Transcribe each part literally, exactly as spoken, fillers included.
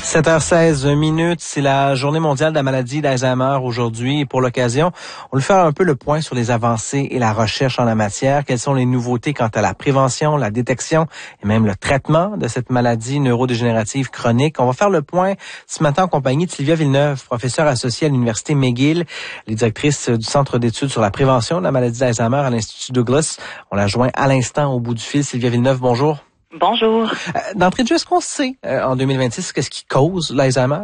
sept heures seize minutes, c'est la journée mondiale de la maladie d'Alzheimer aujourd'hui. Et pour l'occasion, on va faire un peu le point sur les avancées et la recherche en la matière. Quelles sont les nouveautés quant à la prévention, la détection et même le traitement de cette maladie neurodégénérative chronique. On va faire le point ce matin en compagnie de Sylvia Villeneuve, professeure associée à l'Université McGill, les directrices du Centre d'études sur la prévention de la maladie d'Alzheimer à l'Institut Douglas. On la joint à l'instant au bout du fil. Sylvia Villeneuve, bonjour. Bonjour. Euh, D'entrée de jeu, est-ce qu'on sait euh, en deux mille vingt-six qu'est-ce qui cause l'Alzheimer?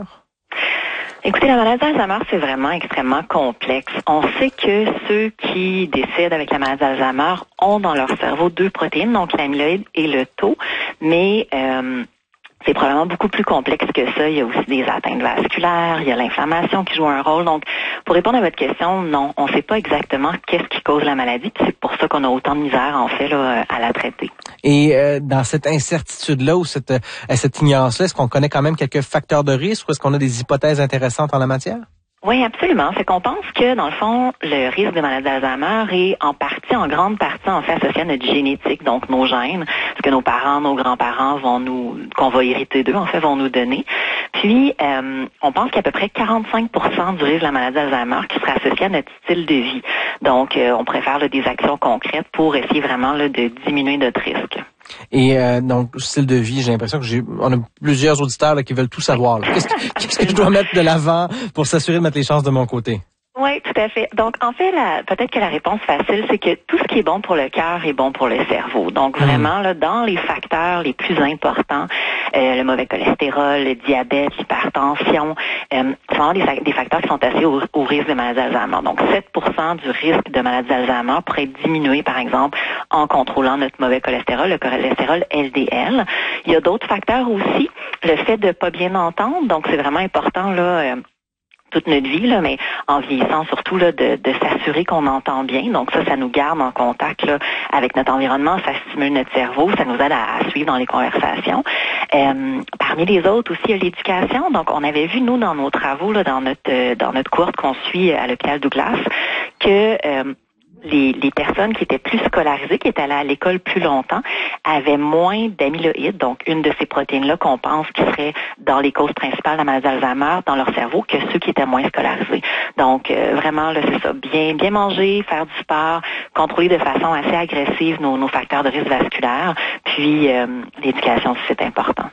Écoutez, la maladie d'Alzheimer, c'est vraiment extrêmement complexe. On sait que ceux qui décèdent avec la maladie d'Alzheimer ont dans leur cerveau deux protéines, donc l'amyloïde et le tau, mais euh, c'est probablement beaucoup plus complexe que ça. Il y a aussi des atteintes vasculaires, il y a l'inflammation qui joue un rôle. Donc, pour répondre à votre question, non, on ne sait pas exactement qu'est-ce qui cause la maladie. C'est pour ça qu'on a autant de misère, en fait, là, à la traiter. Et euh, dans cette incertitude-là ou cette, euh, cette ignorance-là, est-ce qu'on connaît quand même quelques facteurs de risque ou est-ce qu'on a des hypothèses intéressantes en la matière? Oui, absolument. Fait qu'on pense que, dans le fond, le risque de maladie d'Alzheimer est en partie, en grande partie, en fait, associé à notre génétique, donc nos gènes, ce que nos parents, nos grands-parents vont nous, qu'on va hériter d'eux, en fait, vont nous donner. Puis, euh, on pense qu'à peu près quarante-cinq pour cent du risque de la maladie d'Alzheimer qui serait associé à notre style de vie. Donc, euh, on préfère là, des actions concrètes pour essayer vraiment là, de diminuer notre risque. Et euh, donc, style de vie, j'ai l'impression que j'ai, on a plusieurs auditeurs là, qui veulent tout savoir. Là. Qu'est-ce, que, qu'est-ce que je dois mettre de l'avant pour s'assurer de mettre les chances de mon côté? Oui, tout à fait. Donc, en fait, la, peut-être que la réponse facile, c'est que tout ce qui est bon pour le cœur est bon pour le cerveau. Donc, vraiment, là, dans les facteurs les plus importants, euh, le mauvais cholestérol, le diabète, l'hypertension, euh, ce sont des, des facteurs qui sont associés au, au risque de maladie d'Alzheimer. Donc, sept pour cent du risque de maladie d'Alzheimer pourrait être diminué, par exemple, en contrôlant notre mauvais cholestérol, le cholestérol L D L. Il y a d'autres facteurs aussi. Le fait de pas bien entendre, donc c'est vraiment important, là, euh, toute notre vie, là, mais en vieillissant surtout là, de, de s'assurer qu'on entend bien. Donc ça, ça nous garde en contact là, avec notre environnement, ça stimule notre cerveau, ça nous aide à, à suivre dans les conversations. Euh, parmi les autres aussi, il y a l'éducation. Donc on avait vu, nous, dans nos travaux, là, dans notre euh, dans notre cohorte qu'on suit à l'hôpital Douglas, que euh, Les, les personnes qui étaient plus scolarisées, qui étaient allées à l'école plus longtemps, avaient moins d'amyloïdes, donc une de ces protéines-là qu'on pense qui serait dans les causes principales de la maladie d'Alzheimer dans leur cerveau que ceux qui étaient moins scolarisés. Donc, euh, vraiment, là, c'est ça, bien bien manger, faire du sport, contrôler de façon assez agressive nos, nos facteurs de risque vasculaire, puis euh, l'éducation aussi, c'est important.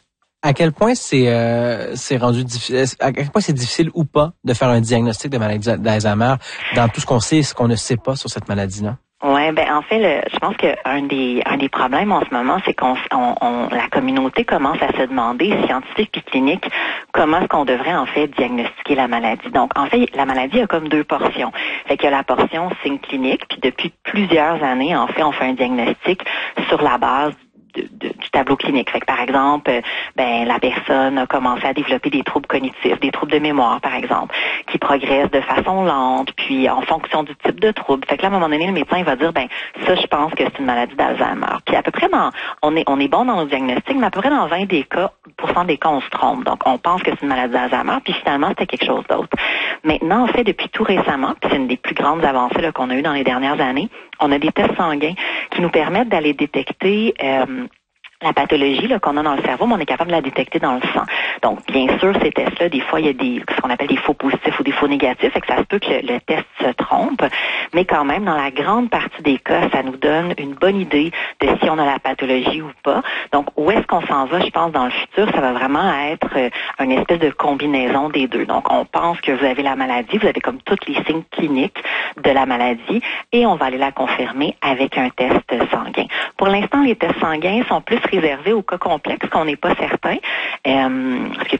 À quel point c'est euh, c'est rendu difficile, à quel point c'est difficile ou pas de faire un diagnostic de maladie d'Alzheimer dans tout ce qu'on sait et ce qu'on ne sait pas sur cette maladie-là? Ouais, ben en fait, le, je pense que un des un des problèmes en ce moment, c'est qu'on on, on, la communauté commence à se demander, scientifiques et cliniques, comment est-ce qu'on devrait en fait diagnostiquer la maladie. Donc, en fait, la maladie a comme deux portions. Fait qu'il y a la portion signe clinique, puis depuis plusieurs années, en fait, on fait un diagnostic sur la base De, de, du tableau clinique. Fait que, par exemple, ben la personne a commencé à développer des troubles cognitifs, des troubles de mémoire, par exemple, qui progressent de façon lente, puis en fonction du type de trouble. Fait que là, à un moment donné, le médecin il va dire, ben ça, je pense que c'est une maladie d'Alzheimer. Puis à peu près dans, on est on est bon dans nos diagnostics, mais à peu près dans vingt des cas, pour cent des cas, on se trompe. Donc, on pense que c'est une maladie d'Alzheimer, puis finalement, c'était quelque chose d'autre. Maintenant, en fait, depuis tout récemment, puis c'est une des plus grandes avancées là, qu'on a eues dans les dernières années, on a des tests sanguins qui nous permettent d'aller détecter euh, la pathologie là, qu'on a dans le cerveau, mais on est capable de la détecter dans le sang. Donc, bien sûr, ces tests-là, des fois, il y a des ce qu'on appelle des faux positifs ou des faux négatifs, et que ça se peut que le, le test se trompe, mais quand même, dans la grande partie des cas, ça nous donne une bonne idée de si on a la pathologie ou pas. Donc, où est-ce qu'on s'en va, je pense, dans le futur, ça va vraiment être euh, une espèce de combinaison des deux. Donc, on pense que vous avez la maladie, vous avez comme tous les signes cliniques de la maladie, et on va aller la confirmer avec un test sanguin. Pour l'instant, les tests sanguins sont plus réservé aux cas complexes qu'on n'est pas certain, euh, ce qui est